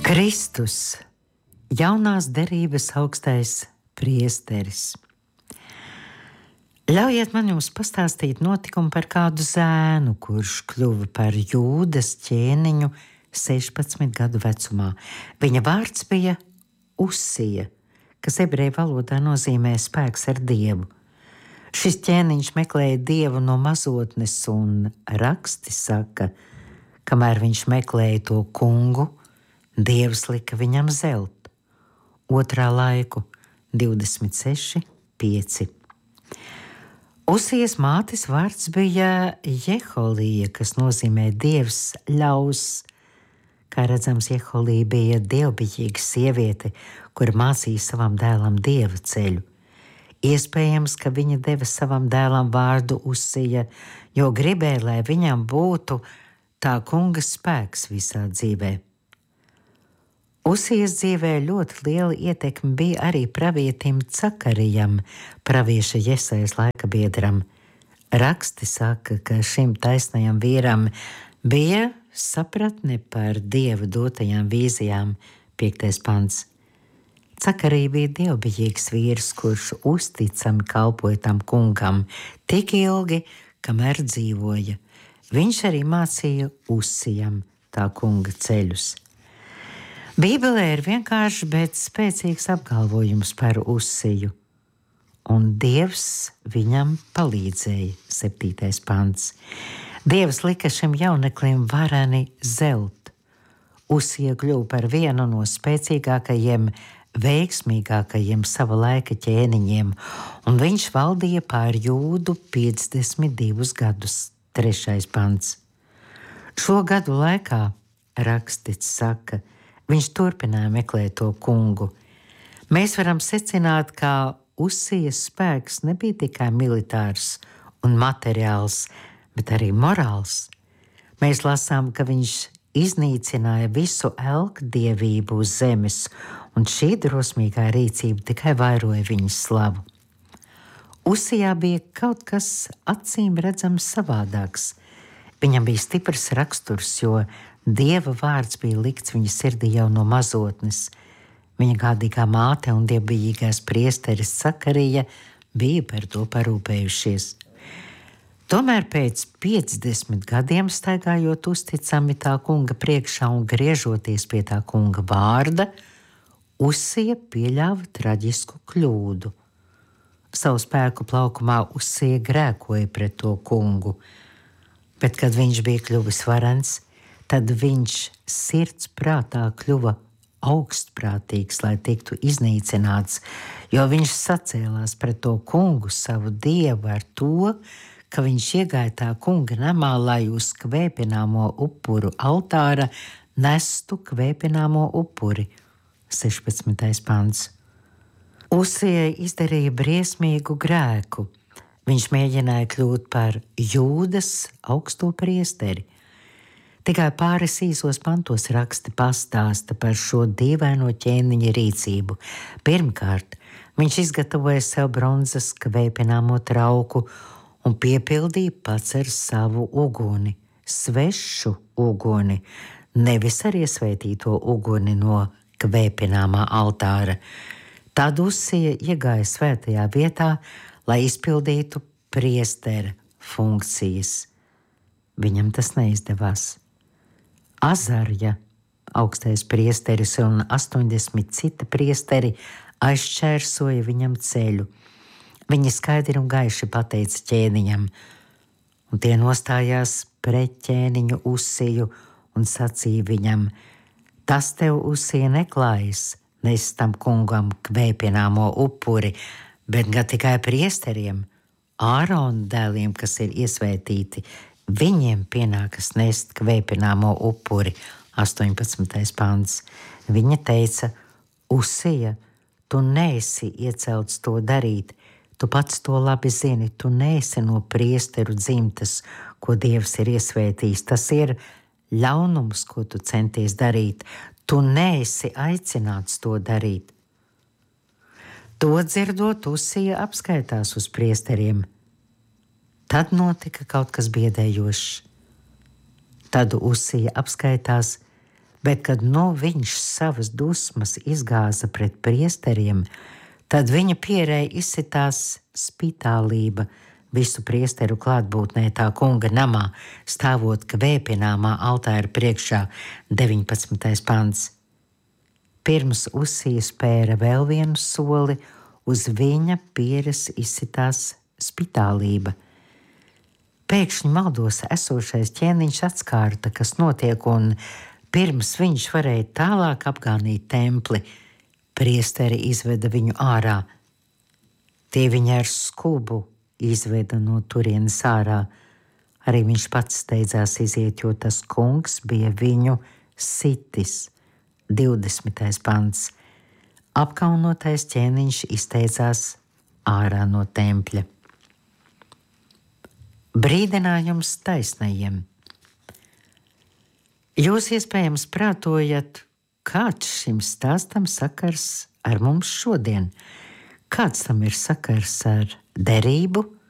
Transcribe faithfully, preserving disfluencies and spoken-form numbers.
Kristus, jaunās derības augstais priesteris. Ļaujiet man jums pastāstīt notikumu par kādu zēnu, kurš kļuva par Jūdas ķēniņu sešpadsmit gadu vecumā. Viņa vārds bija Uzsija, kas ebreju valodā nozīmē spēks ar Dievu. Šis ķēniņš meklēja Dievu no mazotnes, un raksti saka, kamēr viņš meklēja to kungu, Dievs lika viņam zelt. Otrā laiku divdesmit seši pieci. Uzsijas mātes vārds bija Jeholija, kas nozīmē Dievs ļaus. Kā redzams, Jeholija bija dievbijīga sieviete, kur mācīja savam dēlam Dieva ceļu. Iespējams, ka viņa deva savam dēlam vārdu Uzsija, jo gribēja, lai viņam būtu tā kunga spēks visā dzīvē. Uzsijas dzīvē ļoti liela ietekme bija arī pravietim Cakarijam, pravieša Jesajas laika biedram. Raksti saka, ka šim taisnajam vīram bija sapratne par Dieva dotajām vīzijām, piektais pants. Cakarija bija dievbijīgs vīrs, kurš uzticami kalpoja tam kungam tik ilgi, kamēr dzīvoja. Viņš arī mācīja Uzsijam tā kunga ceļus. Bībelē ir vienkārši, bet spēcīgs apgalvojums par Uzsiju, un Dievs viņam palīdzēja, septītais pants. Dievs lika šim jauneklim vareni zelt. Uzsija kļuva par vienu no spēcīgākajiem, veiksmīgākajiem sava laika ķēniņiem, un viņš valdīja pār Jūdu piecdesmit divus gadus, trešais pants. Šo gadu laikā, rakstīts saka, viņš turpināja meklēt to kungu. Mēs varam secināt, ka Uzsijas spēks nebija tikai militārs un materiāls, bet arī morāls. Mēs lasām, ka viņš iznīcināja visu elkdievību uz zemes, un šī drosmīgā rīcība tikai vairoja viņa slavu. Uzsijā bija kaut kas acīm redzams savādāks. Viņam bija stiprs raksturs, jo Dieva vārds bija likts viņa sirdī jau no mazotnes. Viņa gādīgā māte un dievbijīgais priesteris Cakarija bija par to parūpējušies. Tomēr pēc piecdesmit gadiem staigājot uzticami tā kunga priekšā un griežoties pie tā kunga vārda, Uzsija pieļāva traģisku kļūdu. Savu spēku plaukumā Uzsija grēkoja pret to kungu, bet kad viņš bija kļuvis varens, tad viņš sirds prātā kļuva augstprātīgs, lai tiktu iznīcināts, jo viņš sacēlās pret to kungu savu dievu ar to, ka viņš iegāja tā kunga namā, lai uz kvēpināmo upuru altāra nestu kvēpināmo upuri, sešpadsmitais pants. Uzsija izdarīja briesmīgu grēku. Viņš mēģināja kļūt par Jūdas augsto priesteri. Tikai pāris īsos pantos raksti pastāsta par šo dīvaino ķēniņa rīcību. Pirmkārt, viņš izgatavoja sev bronzas kvēpināmo trauku un piepildīja pats ar savu uguni, svešu uguni, nevis ar iesvētīto uguni no kvēpināmā altāra. Tad Uzsija iegāja svētajā vietā, lai izpildītu priestera funkcijas. Viņam tas neizdevās. Azarja, augstais priesteris un astoņdesmit citi priesteri aizšķērsoja viņam ceļu. Viņi skaidri un gaiši pateica ķēniņam, un tie nostājās pret ķēniņu Uzsiju un sacīja viņam: tas tev, Uzsija, neklājas, nes tam kungam kvēpināmo upuri, bet gan tikai priesteriem, Ārona dēliem, kas ir iesvētīti, viņiem pienākas nest kvēpināmo upuri, astoņpadsmitais pants. Viņa teica: Uzsija, tu neesi iecelts to darīt, tu pats to labi zini, tu neesi no priesteru dzimtas, ko Dievs ir iesvētījis. Tas ir ļaunums, ko tu centies darīt, tu neesi aicināts to darīt. To dzirdot, Uzsija apskaitās uz priesteriem. Tad notika kaut kas biedējošs. Tad Uzsija apskaitās, bet kad nu viņš savas dusmas izgāza pret priesteriem, tad viņa pierēja izsitās spitālība visu priesteru klātbūtnē tā kunga namā, stāvot kvēpināmā altāra priekšā, deviņpadsmitais pants. Pirms Uzsija spēra vēl vienu soli, uz viņa pieres izsitās spitālība. Pēkšņi maldos esošais ķēniņš atskārta, kas notiek, un pirms viņš varēja tālāk apgānīt templi, priesteri izveda viņu ārā. Tie viņa ar skubu izveda no turienes ārā. Arī viņš pats steidzās iziet, jo tas kungs bija viņu sitis. divdesmitais pants. Apkaunotais ķēniņš izsteidzās ārā no tempļa. Brīdinājums taisnajiem. Jūs iespējams prātojat, kāds šim stāstam sakars ar mums šodien? Kāds tam ir sakars ar derību